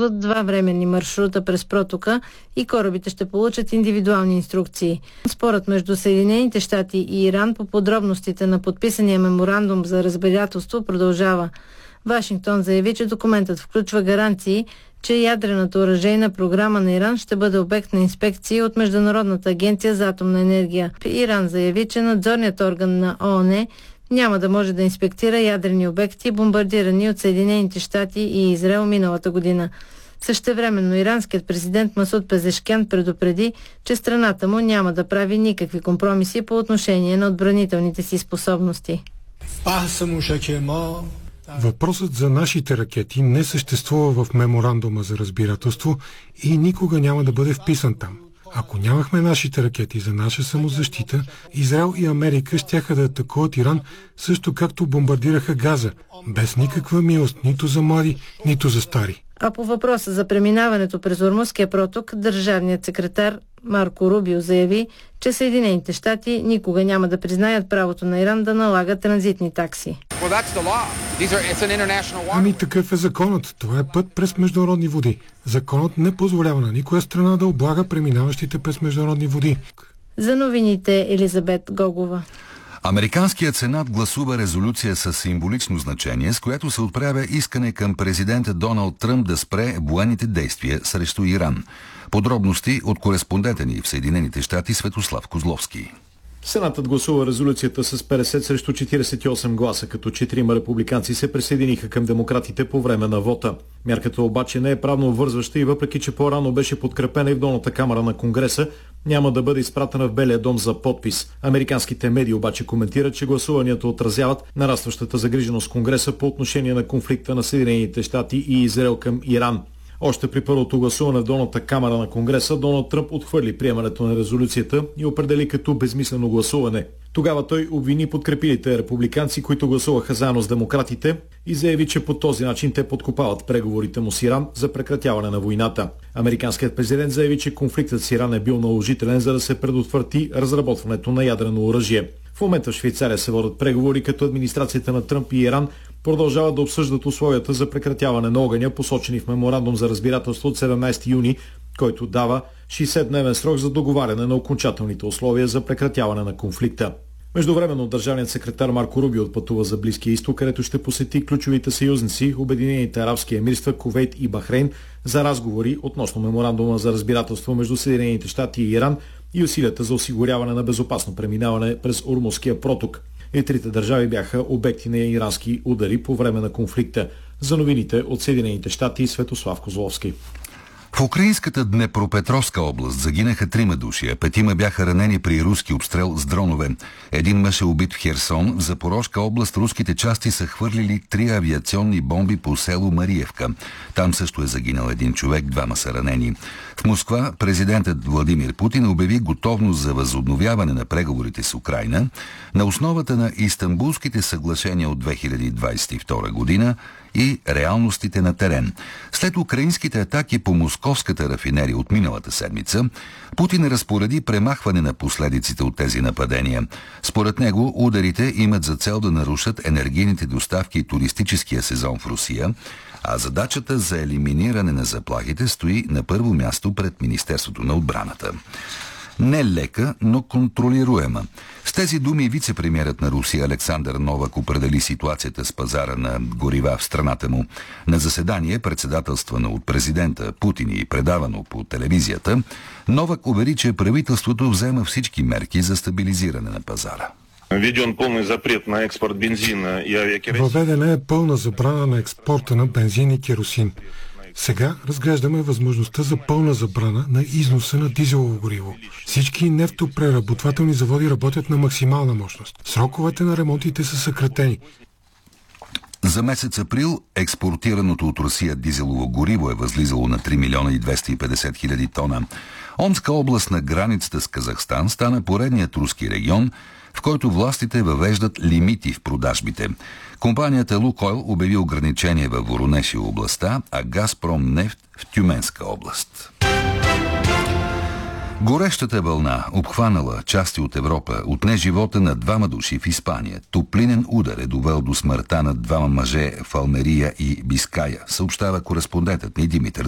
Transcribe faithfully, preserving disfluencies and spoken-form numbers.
използват два временни маршрута през протока и корабите ще получат индивидуални инструкции. Спорът между Съединените щати и Иран по подробностите на подписания меморандум за разбирателство продължава. Вашингтон заяви, че документът включва гаранции, че ядрената оръжейна програма на Иран ще бъде обект на инспекции от Международната агенция за атомна енергия. Иран заяви, че надзорният орган на ООН няма да може да инспектира ядрени обекти, бомбардирани от Съединените щати и Израел миналата година. Същевременно иранският президент Масуд Пезешкян предупреди, че страната му няма да прави никакви компромиси по отношение на отбранителните си способности. Въпросът за нашите ракети не съществува в меморандума за разбирателство и никога няма да бъде вписан там. Ако нямахме нашите ракети за наша самозащита, Израел и Америка щяха да атакуват Иран, също както бомбардираха Газа, без никаква милост нито за млади, нито за стари. А по въпроса за преминаването през Ормузския проток, държавният секретар Марко Рубио заяви, че Съединените щати никога няма да признаят правото на Иран да налага транзитни такси. Ами такъв е законът. Това е път през международни води. Законът не позволява на никоя страна да облага преминаващите през международни води. За новините Елизабет Гогова. Американският сенат гласува резолюция с символично значение, с която се отправя искане към президента Доналд Тръмп да спре военните действия срещу Иран. Подробности от кореспондента ни в Съединените щати Светослав Козловски. Сенатът гласува резолюцията с петдесет срещу четиридесет и осем гласа, като четирима републиканци се присъединиха към демократите по време на вота. Мярката обаче не е правно обвързваща и въпреки, че по-рано беше подкрепена и в долната камара на Конгреса, няма да бъде изпратена в Белия дом за подпис. Американските медии обаче коментират, че гласуванията отразяват нарастващата загриженост в Конгреса по отношение на конфликта на Съединените щати и Израел към Иран. Още при първото гласуване в долната камара на Конгреса, Доналд Тръмп отхвърли приемането на резолюцията и определи като безмислено гласуване. Тогава той обвини подкрепилите републиканци, които гласуваха заедно с демократите, и заяви, че по този начин те подкопават преговорите му с Иран за прекратяване на войната. Американският президент заяви, че конфликтът с Иран е бил наложителен, за да се предотврати разработването на ядрено оръжие. В момента в Швейцария се водят преговори, като администрацията на Тръмп и Иран продължават да обсъждат условията за прекратяване на огъня, посочени в меморандум за разбирателство от седемнадесети юни, който дава шейсетдневен срок за договаряне на окончателните условия за прекратяване на конфликта. Междувременно държавният секретар Марко Рубио отпътува за Близкия изток, където ще посети ключовите съюзници, Обединените арабски емирства, Кувейт и Бахрейн, за разговори относно меморандума за разбирателство между Съединените щати и Иран и усилията за осигуряване на безопасно преминаване през Ормузския проток. И трите държави бяха обекти на ирански удари по време на конфликта. За новините от Съединените щати Светослав Козловски. В украинската Днепропетровска област загинаха трима души, а петима бяха ранени при руски обстрел с дронове. Един мъж е убит в Херсон. В Запорожка област руските части са хвърлили три авиационни бомби по село Мариевка. Там също е загинал един човек, двама са ранени. В Москва президентът Владимир Путин обяви готовност за възобновяване на преговорите с Украйна на основата на Истанбулските съглашения от две хиляди двадесет и втора година и реалностите на терен. След украинските атаки по московската рафинерия от миналата седмица, Путин разпореди премахване на последиците от тези нападения. Според него, ударите имат за цел да нарушат енергийните доставки и туристическия сезон в Русия, а задачата за елиминиране на заплахите стои на първо място пред Министерството на отбраната. Не лека, но контролируема. С тези думи вице-премиерът на Русия Александър Новак определи ситуацията с пазара на горива в страната му. На заседание, председателствано от президента Путин и предавано по телевизията, Новак увери, че правителството взема всички мерки за стабилизиране на пазара. Введен пълен запрет на експорт бензина и авиакеросин. Въведена е пълна забрана на експорта на бензин и керосин. Сега разглеждаме възможността за пълна забрана на износа на дизелово гориво. Всички нефтопреработвателни заводи работят на максимална мощност. Сроковете на ремонтите са съкратени. За месец април експортираното от Русия дизелово гориво е възлизало на три милиона и двеста и петдесет хиляди тона. Омска област на границата с Казахстан стана поредният руски регион, в който властите въвеждат лимити в продажбите. Компанията Лукойл обяви ограничение във Воронеж и областта, а Газпром нефт в Тюменска област. Горещата вълна, обхванала части от Европа, отне живота на двама души в Испания. Топлинен удар е довел до смъртта на двама мъже в Алмерия и Биская, съобщава кореспондентът ни Димитър